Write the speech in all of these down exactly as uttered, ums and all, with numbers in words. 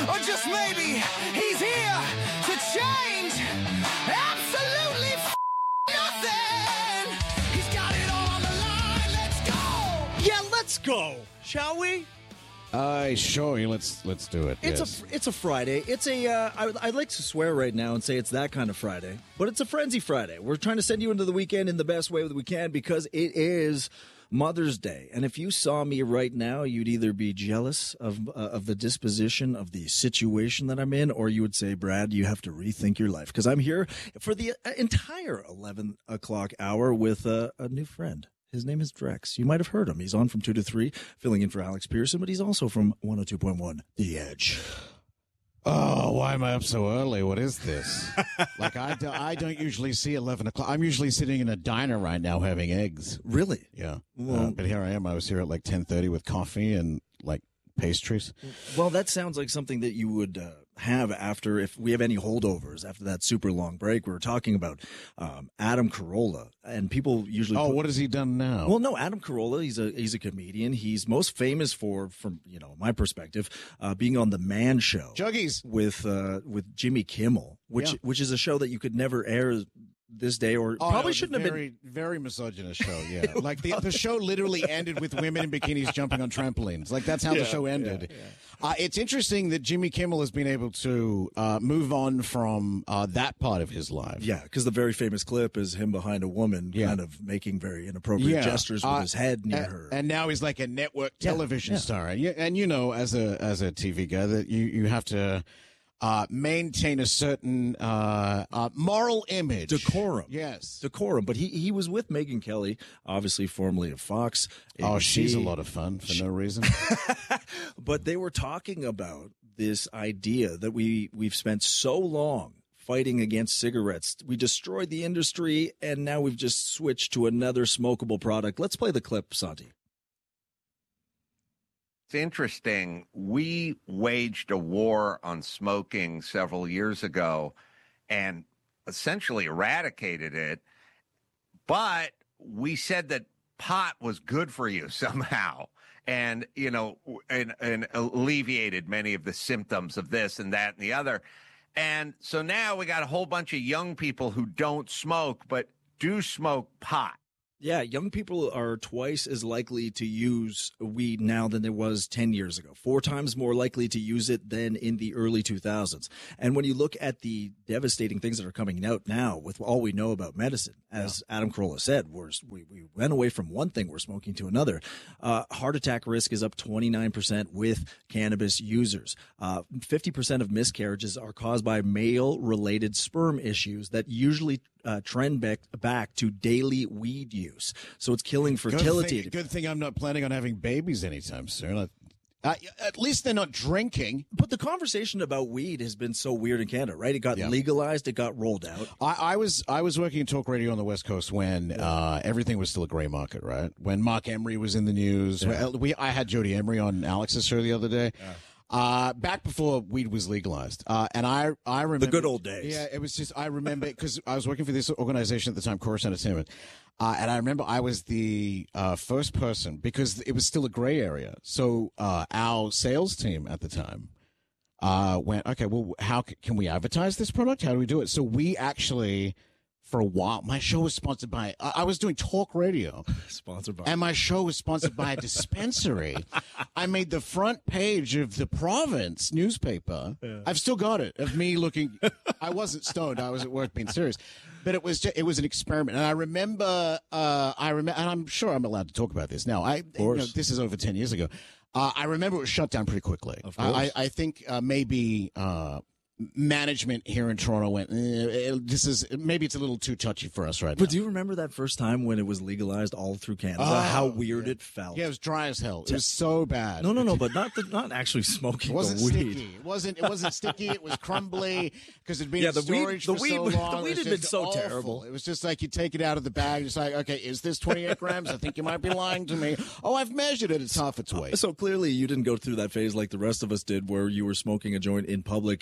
or just maybe he's here to change absolutely f- nothing. He's got it all on the line. Let's go. Yeah, let's go, shall we? Uh, sure. Let's let's do it. It's yes. a it's a Friday. It's a uh, I, I'd like to swear right now and say it's that kind of Friday, but it's a frenzy Friday. We're trying to send you into the weekend in the best way that we can because it is Mother's Day. And if you saw me right now, you'd either be jealous of uh, of the disposition of the situation that I'm in, or you would say, Brad, you have to rethink your life because I'm here for the uh, entire eleven o'clock hour with uh, a new friend. His name is Drex. You might have heard him. He's on from two to three, filling in for Alex Pearson, but he's also from one oh two point one, The Edge. Oh, why am I up so early? What is this? like, I, do, I don't usually see eleven o'clock. I'm usually sitting in a diner right now having eggs. Really? Yeah. Well, uh, but here I am. I was here at like ten thirty with coffee and like pastries. Well, that sounds like something that you would uh, have after, if we have any holdovers after that super long break. We were talking about um, Adam Carolla, and people usually. Oh, put, what has he done now? Well, no, Adam Carolla. He's a he's a comedian. He's most famous for, from you know my perspective, uh, being on the Man Show, Juggies with uh, with Jimmy Kimmel, which Yeah. which is a show that you could never air this day, or Oh, probably no, shouldn't very, have been. Very misogynist show, yeah. Like the the show literally ended with women in bikinis jumping on trampolines. Like that's how Yeah, the show ended. yeah, yeah. Uh, it's interesting that Jimmy Kimmel has been able to uh, move on from uh, that part of his life. Yeah, because the very famous clip is him behind a woman, Yeah. kind of making very inappropriate Yeah. gestures with Uh, his head near and, her. and now he's like a network Yeah, television yeah. star. And you, and you know, as a as a T V guy, that you you have to uh, maintain a certain uh, uh, moral image, Decorum. Yes. Decorum, but he he was with Megyn Kelly, obviously formerly of Fox. Oh, A B C. she's a lot of fun for no reason. But they were talking about this idea that we we've spent so long fighting against cigarettes. We destroyed the industry, and now we've just switched to another smokable product. Let's play the clip, Santi. It's interesting. We waged a war on smoking several years ago and essentially eradicated it. But we said that pot was good for you somehow and, you know, and, and alleviated many of the symptoms of this and that and the other. And so now we got a whole bunch of young people who don't smoke but do smoke pot. Yeah, young people are twice as likely to use weed now than there was ten years ago. Four times more likely to use it than in the early two thousands. And when you look at the devastating things that are coming out now with all we know about medicine, as yeah. Adam Carolla said, we're, we, we went away from one thing we're smoking to another. Uh, heart attack risk is up twenty-nine percent with cannabis users. Uh, fifty percent of miscarriages are caused by male-related sperm issues that usually Uh, trend back back to daily weed use, so it's killing fertility. Good thing, good thing I'm not planning on having babies anytime soon. I, uh, at least they're not drinking. But the conversation about weed has been so weird in Canada, right? It got Yeah. legalized, it got rolled out. I, I was I was working in talk radio on the West Coast when uh, everything was still a gray market, right? When Mark Emery was in the news, Yeah. we I had Jody Emery on Alex's show the other day. Yeah. Uh, back before weed was legalized. Uh, and I, I remember the good old days. Yeah, it was just, I remember because I was working for this organization at the time, Chorus Entertainment. Uh, and I remember I was the, uh, first person because it was still a gray area. So, uh, our sales team at the time, uh, went, okay, well, how c- can we advertise this product? How do we do it? So we actually, for a while, my show was sponsored by, I, I was doing talk radio. Sponsored by. And my show was sponsored by a dispensary. I made the front page of the Province newspaper. Yeah. I've still got it of me looking. I wasn't stoned. I was at work being serious. But it was just, it was an experiment. And I remember, uh, I remember, and I'm sure I'm allowed to talk about this now. I, you know, this is over ten years ago. Uh, I remember it was shut down pretty quickly. Of course. I, I think uh, maybe uh, management here in Toronto went, eh, this is, maybe it's a little too touchy for us right but now. do you remember that first time when it was legalized all through Canada? Oh, how weird yeah. it felt. Yeah, it was dry as hell. It was so bad. No, no, no, but not the, not actually smoking It wasn't the weed. sticky. It wasn't. It wasn't sticky. It was crumbly because it'd been Yeah, in the weed- storage the for weed so was- long. the It weed was had been just so awful. terrible. It was just like you take it out of the bag. It's like, okay, is this twenty-eight grams? I think you might be lying to me. Oh, I've measured it. It's half its weight. So clearly you didn't go through that phase like the rest of us did where you were smoking a joint in public your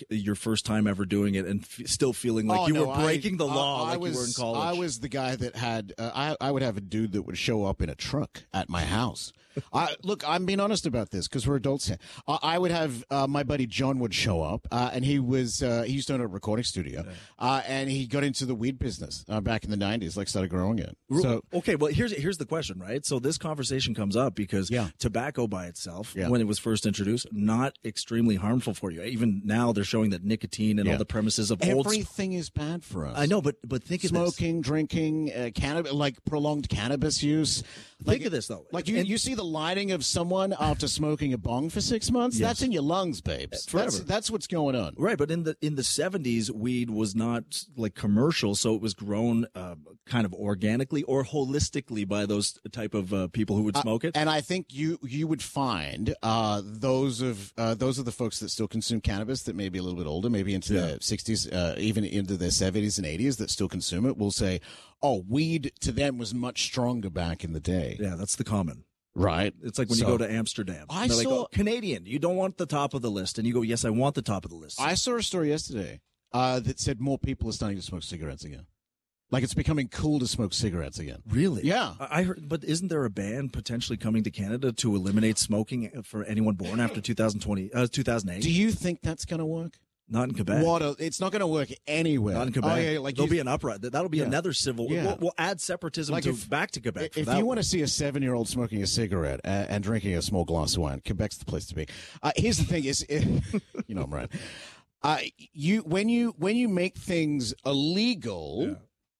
first time ever doing it and f- still feeling like Oh, you no, were breaking I, the law, I, I like was, you were in college? I was the guy that had. Uh, I I would have a dude that would show up in a truck at my house. I look. I'm being honest about this because we're adults here. I, I would have uh, my buddy John would show up, uh, and he was uh, he used to own a recording studio, uh, and he got into the weed business uh, back in the nineties. Like started growing it. So okay, well here's here's the question, right? So this conversation comes up because Yeah. tobacco by itself, Yeah. when it was first introduced, not extremely harmful for you. Even now, they're showing that nicotine and Yeah. all the premises of old. everything is bad for us. I know, but but think of this. Smoking, drinking, uh, cannabis, like prolonged cannabis use. Like, Think of this though. Like you, And- you see the lighting of someone after smoking a bong for six months. Yes. That's in your lungs, babes. Forever. That's, that's what's going on. Right, but in the in the seventies, weed was not like commercial, so it was grown uh, kind of organically or holistically by those type of uh, people who would smoke it. And I think you you would find uh, those of uh, those are the folks that still consume cannabis that may be a little bit older, maybe into Yeah. their sixties, uh, even into their seventies and eighties that still consume it. Will say, "Oh, weed to them was much stronger back in the day." Yeah, that's the common. Right. It's like when So- you go to Amsterdam. I They're like, saw- oh, Canadian. You don't want the top of the list, and you go, yes, I want the top of the list. I saw a story yesterday uh, that said more people are starting to smoke cigarettes again. Like it's becoming cool to smoke cigarettes again. Really? Yeah. I I heard, but isn't there a ban potentially coming to Canada to eliminate smoking for anyone born after two thousand twenty, uh, two thousand eight? Do you think that's going to work? Not in Quebec. What? A, it's not going to work anywhere. Not in Quebec. Oh, yeah, like There'll you- be an upright. That'll be Yeah. another civil. Yeah. We'll, we'll add separatism Like to, if- back to Quebec. for If that you one. want to see a seven-year-old smoking a cigarette and, and drinking a small glass of wine, Quebec's the place to be. Uh, here's the thing: is you know I'm right. Uh, you when you when you make things illegal,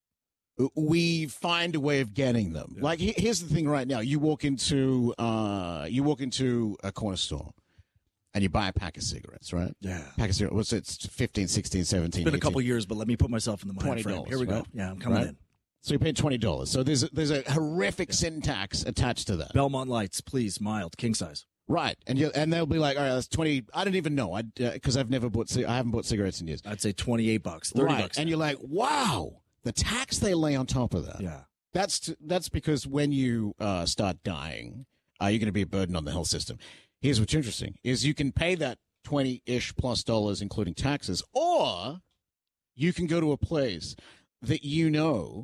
we find a way of getting them. Like he- here's the thing: right now, you walk into uh, you walk into a corner store. And you buy a pack of cigarettes, right? Yeah. Pack of cigarettes. What's it? It's fifteen, sixteen, seventeen, It's been a eighteen. couple years, but let me put myself in the mind frame. twenty dollars. Here we go. right? Yeah, I'm coming Right? in. So you paid twenty dollars. So there's a, there's a horrific sin tax attached to that. Belmont Lights, please, mild, king size. Right. And you and they'll be like, all right, that's twenty. I don't even know. I because I've never bought. ci- I haven't bought cigarettes in years. I'd say twenty-eight bucks, thirty right. bucks. And you're like, wow, the tax they lay on top of that. yeah. That's t- that's because when you uh, start dying, uh, you're going to be a burden on the health system. Here's what's interesting: is you can pay that twenty-ish plus dollars, including taxes, or you can go to a place that you know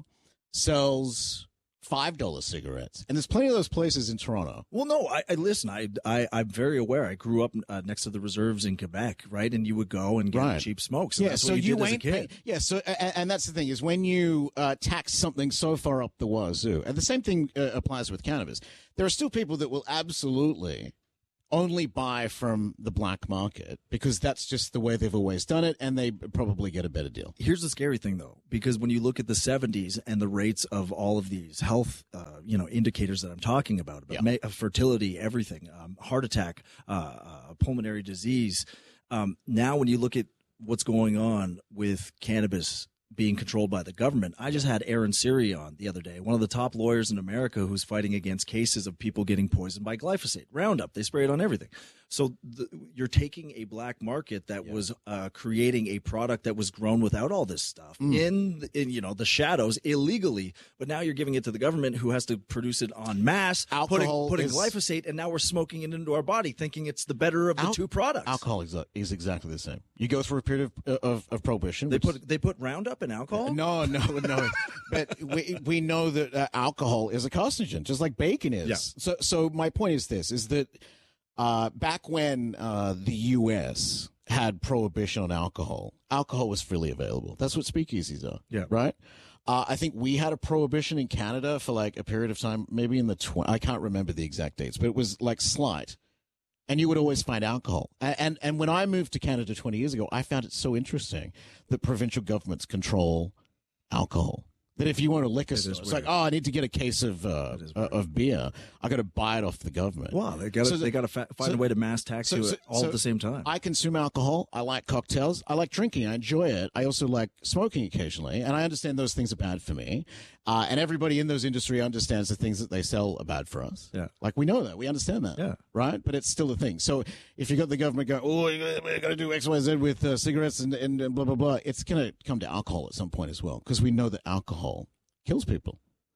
sells five dollar cigarettes, and there's plenty of those places in Toronto. Well, no, I, I listen. I, I, I'm very aware. I grew up uh, next to the reserves in Quebec, right? And you would go and get Right. cheap smokes. So yeah, that's so what you, you did as a ain't kid. pay- yeah, so and, and that's the thing is when you uh, tax something so far up the wazoo, and the same thing uh, applies with cannabis. There are still people that will absolutely only buy from the black market because that's just the way they've always done it, and they probably get a better deal. Here's the scary thing, though, because when you look at the seventies and the rates of all of these health, uh, you know, indicators that I'm talking about, about Yeah. ma- fertility, everything, um, heart attack, uh, uh, pulmonary disease. Um, now, when you look at what's going on with cannabis being controlled by the government, I just had Aaron Siri on the other day, one of the top lawyers in America who's fighting against cases of people getting poisoned by glyphosate, Roundup. They spray it on everything. So the, you're taking a black market that was uh, creating a product that was grown without all this stuff in, in you know the shadows illegally, but now you're giving it to the government who has to produce it en masse, Alcohol putting, putting is- glyphosate, and now we're smoking it into our body, thinking it's the better of the Al- two products. Alcohol is, is exactly the same. You go through a period of of, of prohibition. They which- put they put Roundup in alcohol. No, no, no. But we we know that uh, alcohol is a carcinogen, just like bacon is. Yeah. So so my point is this: is that uh, back when uh, the U S had prohibition on alcohol, alcohol was freely available. That's what speakeasies are. Yeah. Right. Uh, I think we had a prohibition in Canada for like a period of time, maybe in the tw- I can't remember the exact dates, but it was like slight. And you would always find alcohol. And, and and when I moved to Canada twenty years ago, I found it so interesting that provincial governments control alcohol. That if you want a liquor store, is it's like, weird. oh, I need to get a case of uh, is uh, weird. of beer. I got to buy it off the government. Wow, they got So to the- they got to fa- find so- a way to mass tax so- you so- all so at the same time. I consume alcohol. I like cocktails. I like drinking. I enjoy it. I also like smoking occasionally, and I understand those things are bad for me. Uh, and everybody in those industry understands the things that they sell are bad for us. Yeah. Like we know that. We understand that. Yeah. Right? But it's still a thing. So if you got the government going, oh, we're going to do X, Y, Z with uh, cigarettes and, and, and blah, blah, blah, it's going to come to alcohol at some point as well because we know that alcohol kills people.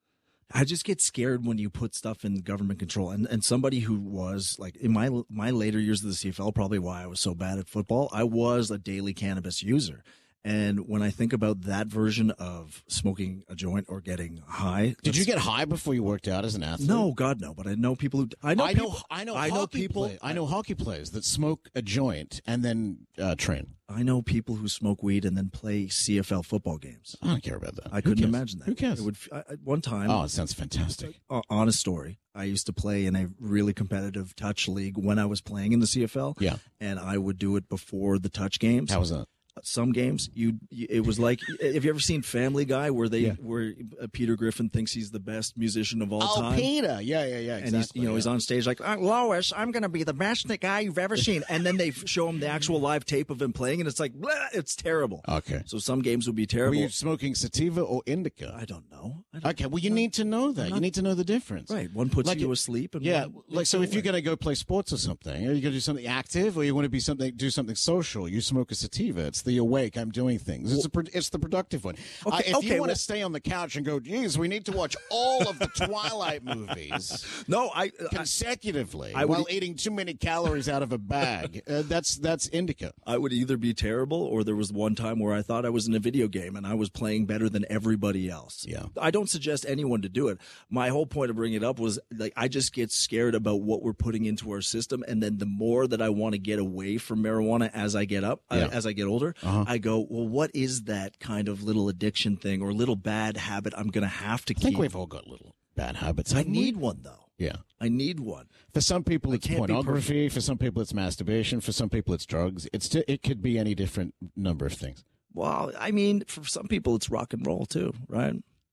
I just get scared when you put stuff in government control. And and somebody who was like in my my later years of the C F L, probably why I was so bad at football, I was a daily cannabis user. And when I think about that version of smoking a joint or getting high, did you get high before you worked out as an athlete? No, God, no. But I know people who I know. I people, know. I know. I know people. Play, I know hockey players that smoke a joint and then uh, train. I know people who smoke weed and then play C F L football games. I don't care about that. I couldn't imagine that. Who cares? It would, I, one time. Oh, it sounds fantastic. Uh, honest story. I used to play in a really competitive touch league when I was playing in the C F L. Yeah. And I would do it before the touch games. How was that? Some games, you, you it was like, have you ever seen Family Guy where they Yeah. where uh, Peter Griffin thinks he's the best musician of all Oh, time? Peter. Yeah, yeah, yeah. Exactly. And he's, you know, yeah. he's on stage like, uh, Lois, I'm going to be the best guy you've ever seen. And then they f- show him the actual live tape of him playing, and it's like, blah, it's terrible. Okay. So some games would be Were terrible. you smoking sativa or indica? I don't know. I don't Okay, well, you need to know that. You need to know the difference. Right. One puts Like you it- asleep. And Yeah, one like so if you're going to go play sports or something, or you're going to do something active, or you want to be something, do something social, you smoke a sativa. It's the awake, I'm doing things. It's a, pro- it's the productive one. Okay, uh, if okay, you want to well- stay on the couch and go, geez, we need to watch all of the Twilight movies No, I, I consecutively I would while e- eating too many calories out of a bag, uh, that's that's indica. I would either be terrible, or there was one time where I thought I was in a video game and I was playing better than everybody else. Yeah. I don't suggest anyone to do it. My whole point of bringing it up was like I just get scared about what we're putting into our system, and then the more that I want to get away from marijuana as I get up, Yeah. uh, as I get older, Uh-huh. I go, well, what is that kind of little addiction thing or little bad habit I'm going to have to I think keep? we've all got little bad habits. I haven't we? need one though. Yeah. I need one. For some people, I it's can't be pornography. For some people, it's masturbation. For some people, it's drugs. It's t- it could be any different number of things. Well, I mean, for some people, it's rock and roll too, right?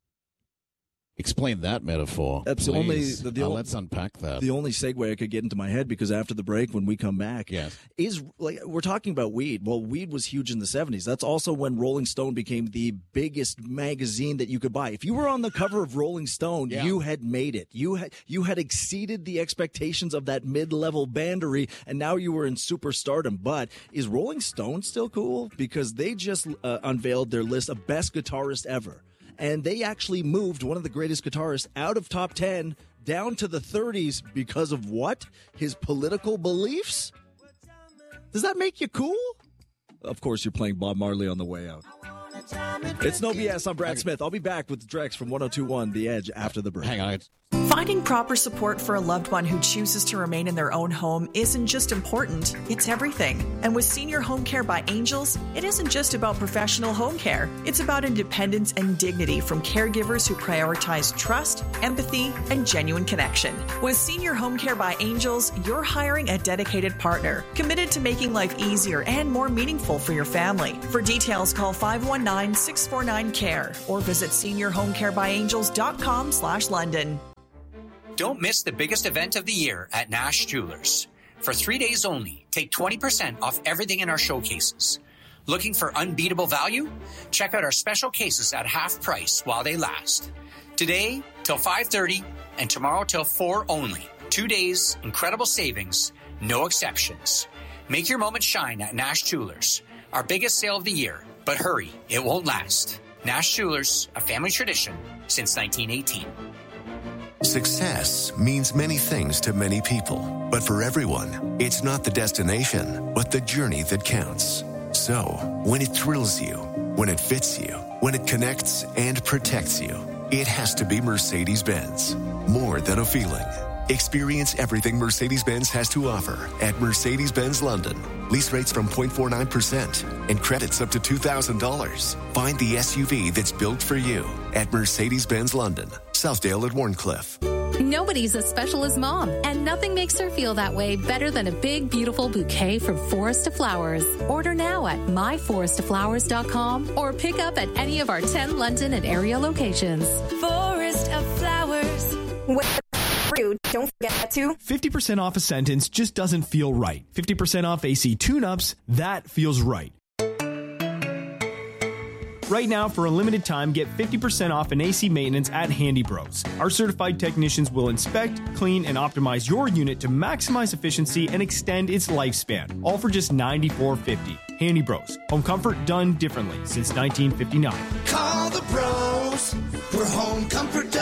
Explain that metaphor. That's the please. only- the- the Uh, ol- let's unpack that. The only segue I could get into my head, because after the break, when we come back, Yes. is like we're talking about weed. Well, weed was huge in the seventies. That's also when Rolling Stone became the biggest magazine that you could buy. If you were on the cover of Rolling Stone, Yeah. you had made it. You had you had exceeded the expectations of that mid-level bandery, and now you were in superstardom. But is Rolling Stone still cool? Because they just uh, unveiled their list of best guitarists ever. And they actually moved one of the greatest guitarists out of top ten down to the thirties because of what? His political beliefs? Does that make you cool? Of course, you're playing Bob Marley on the way out. It's No B S. I'm Brad Smith. I'll be back with Drex from one oh two point one The Edge after the break. Hang on. Finding proper support for a loved one who chooses to remain in their own home isn't just important, it's everything. And with Senior Home Care by Angels, it isn't just about professional home care. It's about independence and dignity from caregivers who prioritize trust, empathy, and genuine connection. With Senior Home Care by Angels, you're hiring a dedicated partner, committed to making life easier and more meaningful for your family. For details, call five one nine, six four nine, C A R E or visit senior home care by angels dot com slash London. Don't miss the biggest event of the year at Nash Jewelers. For three days only, take twenty percent off everything in our showcases. Looking for unbeatable value? Check out our special cases at half price while they last. Today till five thirty and tomorrow till four only. Two days, incredible savings, no exceptions. Make your moment shine at Nash Jewelers. Our biggest sale of the year, but hurry, it won't last. Nash Jewelers, a family tradition since nineteen eighteen. Success means many things to many people, but for everyone, it's not the destination, but the journey that counts. So, when it thrills you, when it fits you, when it connects and protects you, it has to be Mercedes-Benz. More than a feeling. Experience everything Mercedes-Benz has to offer at Mercedes-Benz London. Lease rates from zero point four nine percent and credits up to two thousand dollars. Find the S U V that's built for you at Mercedes-Benz London, Southdale at Warncliffe. Nobody's as special as Mom, and nothing makes her feel that way better than a big, beautiful bouquet from Forest of Flowers. Order now at my forest of flowers dot com or pick up at any of our ten London and area locations. Forest of Flowers. Where you don't forget to. fifty percent off a sentence just doesn't feel right. fifty percent off A C tune-ups, that feels right. Right now, for a limited time, get fifty percent off an A C maintenance at Handy Bros. Our certified technicians will inspect, clean, and optimize your unit to maximize efficiency and extend its lifespan, all for just ninety-four fifty. Handy Bros. Home comfort done differently since nineteen fifty-nine. Call the bros. We're home comfort done differently.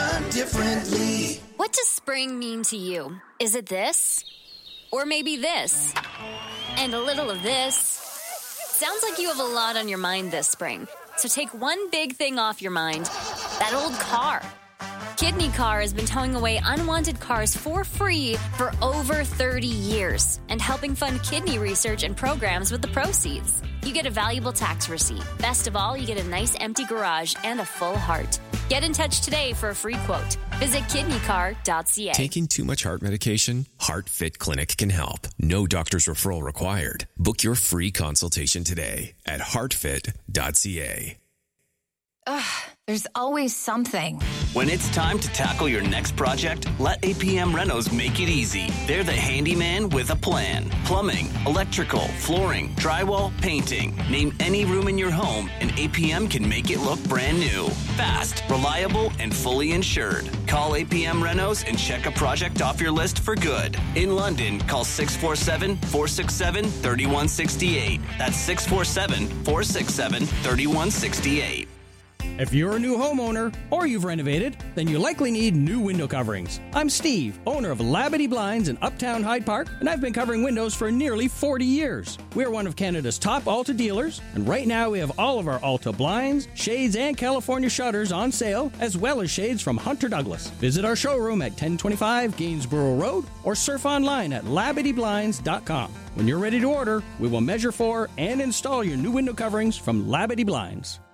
differently. What does spring mean to you? Is it this? Or maybe this? And a little of this? Sounds like you have a lot on your mind this spring. So take one big thing off your mind. That old car. Kidney Car has been towing away unwanted cars for free for over thirty years and helping fund kidney research and programs with the proceeds. You get a valuable tax receipt. Best of all, you get a nice empty garage and a full heart. Get in touch today for a free quote. Visit kidney car dot c a. Taking too much heart medication? HeartFit Clinic can help. No doctor's referral required. Book your free consultation today at heart fit dot c a. Ugh, there's always something. When it's time to tackle your next project, let A P M Renos make it easy. They're the handyman with a plan. Plumbing, electrical, flooring, drywall, painting. Name any room in your home and A P M can make it look brand new. Fast, reliable, and fully insured. Call A P M Renos and check a project off your list for good. In London, call six four seven, four six seven, three one six eight. That's six four seven, four six seven, three one six eight. If you're a new homeowner or you've renovated, then you likely need new window coverings. I'm Steve, owner of Labadee Blinds in Uptown Hyde Park, and I've been covering windows for nearly forty years. We're one of Canada's top Alta dealers, and right now we have all of our Alta blinds, shades, and California shutters on sale, as well as shades from Hunter Douglas. Visit our showroom at ten twenty-five Gainsborough Road or surf online at labadee blinds dot com. When you're ready to order, we will measure for and install your new window coverings from Labadee Blinds.